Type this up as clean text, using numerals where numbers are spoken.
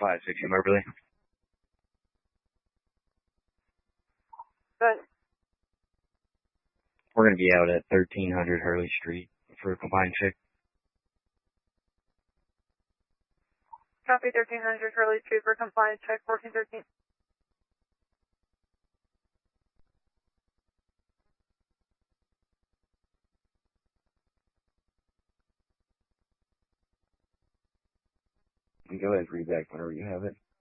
560 Moberly. Good. We're going to be out at 1300 Hurley Street for a combined check. Copy 1300 Hurley Street for compliance check 1413. You can go ahead and read back whenever you have it.